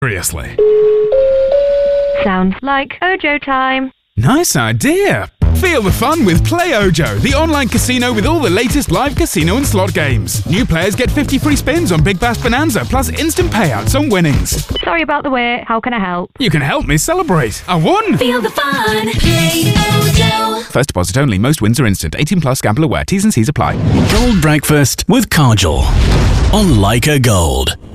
Seriously. Sounds like Ojo time. Nice idea. Feel the fun with Play Ojo, the online casino with all the latest live casino and slot games. New players get 50 free spins on Big Bash Bonanza, plus instant payouts on winnings. Sorry about the wait. How can I help? You can help me celebrate. I won! Feel the fun. Play Ojo. First deposit only. Most wins are instant. 18 plus. Gamble aware. T's and C's apply. Gold Breakfast with Kajal on Leica Gold.